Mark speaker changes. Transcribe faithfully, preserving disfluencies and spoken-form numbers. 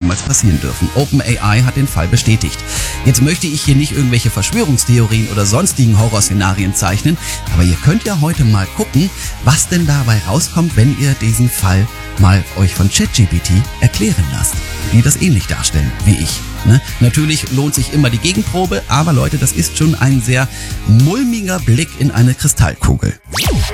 Speaker 1: jemals passieren dürfen. OpenAI hat den Fall bestätigt. Jetzt möchte ich hier nicht irgendwelche Verschwörungstheorien oder sonstigen Horrorszenarien zeichnen, aber ihr könnt ja heute mal gucken, was denn dabei rauskommt, wenn ihr diesen Fall mal euch von ChatGPT erklären lasst, die das ähnlich darstellen wie ich. Ne? Natürlich lohnt sich immer die Gegenprobe, aber Leute, das ist schon ein sehr mulmiger Blick in eine Kristallkugel.